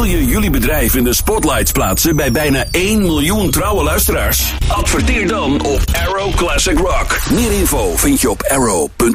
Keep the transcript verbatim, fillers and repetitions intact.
Wil je jullie bedrijf in de spotlights plaatsen bij bijna één miljoen trouwe luisteraars? Adverteer dan op Arrow Classic Rock. Meer info vind je op arrow punt